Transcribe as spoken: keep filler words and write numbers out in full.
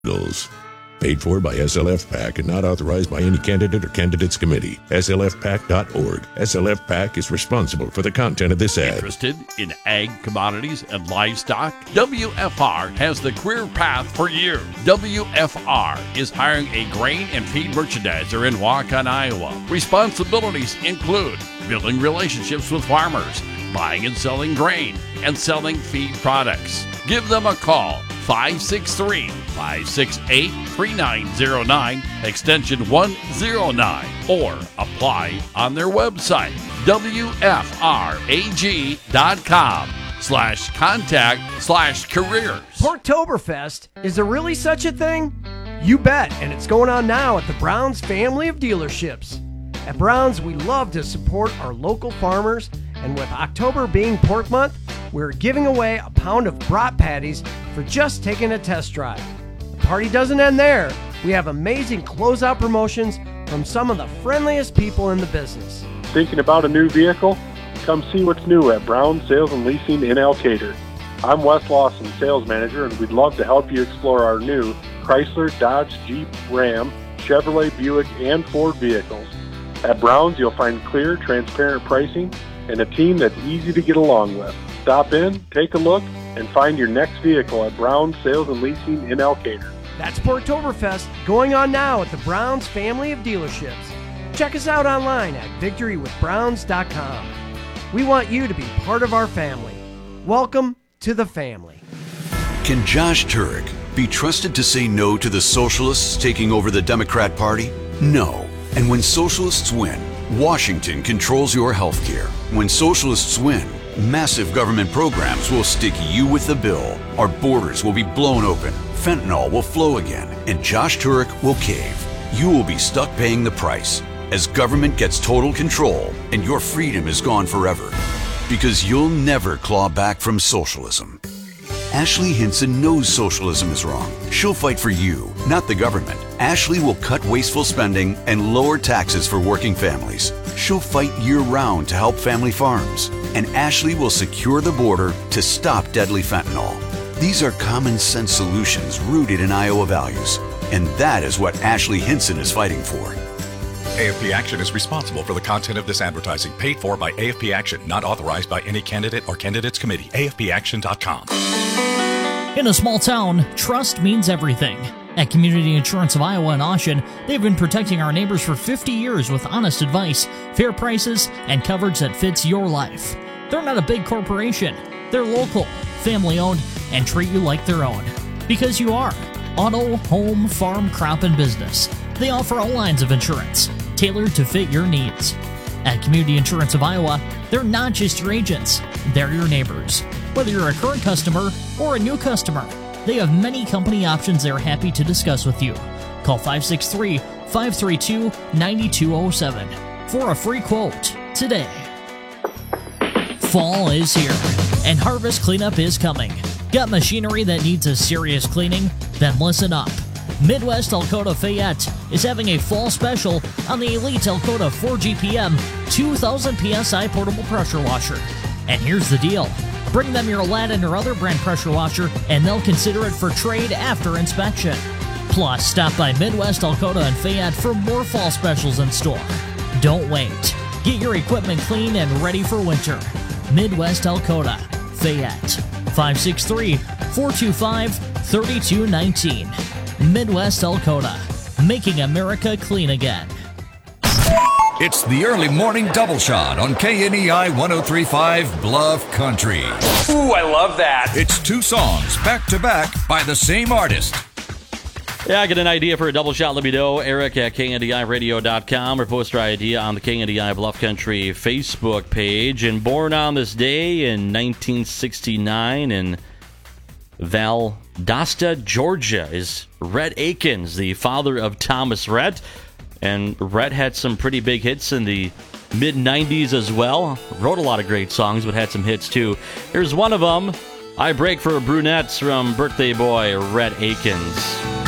Paid for by S L F PAC and not authorized by any candidate or candidates committee. S L F pac dot org. S L F PAC is responsible for the content of this ad. Interested in ag commodities and livestock? W F R has the career path for you. W F R is hiring a grain and feed merchandiser in Waukon, Iowa. Responsibilities include building relationships with farmers, buying and selling grain, and selling feed products. Give them a call, five six three, five six eight, three nine zero nine, extension one oh nine, or apply on their website, W F R A G dot com slash contact slash careers. Porktoberfest, is there really such a thing? You bet, and it's going on now at the Browns family of dealerships. At Browns, we love to support our local farmers, and with October being Pork Month, we're giving away a pound of brat patties for just taking a test drive. The party doesn't end there. We have amazing closeout promotions from some of the friendliest people in the business. Thinking about a new vehicle? Come see what's new at Brown Sales and Leasing in Elkader. I'm Wes Lawson, Sales Manager, and we'd love to help you explore our new Chrysler, Dodge, Jeep, Ram, Chevrolet, Buick, and Ford vehicles. At Brown's, you'll find clear, transparent pricing and a team that's easy to get along with. Stop in, take a look, and find your next vehicle at Brown Sales and Leasing in Elkader. That's Porktoberfest going on now at the Browns family of dealerships. Check us out online at victory with browns dot com. We want you to be part of our family. Welcome to the family. Can Josh Turek be trusted to say no to the socialists taking over the Democrat Party? No. And when socialists win, Washington controls your health care. When socialists win, massive government programs will stick you with the bill. Our borders will be blown open, fentanyl will flow again, and Josh Turek will cave. You will be stuck paying the price as government gets total control and your freedom is gone forever. Because you'll never claw back from socialism. Ashley Hinson knows socialism is wrong. She'll fight for you, not the government. Ashley will cut wasteful spending and lower taxes for working families. She'll fight year-round to help family farms. And Ashley will secure the border to stop deadly fentanyl. These are common-sense solutions rooted in Iowa values. And that is what Ashley Hinson is fighting for. A F P Action is responsible for the content of this advertising, paid for by A F P Action, not authorized by any candidate or candidates committee. A F P action dot com. In a small town, trust means everything. At Community Insurance of Iowa and Ossian, they've been protecting our neighbors for fifty years with honest advice, fair prices, and coverage that fits your life. They're not a big corporation. They're local, family-owned, and treat you like their own. Because you are. Auto, home, farm, crop, and business. They offer all lines of insurance, tailored to fit your needs. At Community Insurance of Iowa, they're not just your agents, they're your neighbors. Whether you're a current customer or a new customer, they have many company options they're happy to discuss with you. Call five six three, five three two, nine two zero seven for a free quote today. Fall is here, and harvest cleanup is coming. Got machinery that needs a serious cleaning? Then listen up. Midwest Alcoa Fayette is having a fall special on the Elite Alcoa four G P M two thousand P S I portable pressure washer. And here's the deal. Bring them your Aladdin or other brand pressure washer, and they'll consider it for trade after inspection. Plus, stop by Midwest Alcoa and Fayette for more fall specials in store. Don't wait. Get your equipment clean and ready for winter. Midwest Alcoa, Fayette. five six three, four two five, three two one nine. Midwest Alcoa, making America clean again. It's the early morning double shot on K N E I one oh three point five Bluff Country. Ooh, I love that. It's two songs back to back by the same artist. Yeah, get an idea for a double shot. Let me know. Eric at K N D I radio dot com or post your idea on the K N D I Bluff Country Facebook page. And born on this day in nineteen sixty-nine in Valdosta, Georgia, is Rhett Akins, the father of Thomas Rhett. And Rhett had some pretty big hits in the mid nineties as well. Wrote a lot of great songs, but had some hits too. Here's one of them, I Break for Brunettes, from birthday boy Rhett Akins.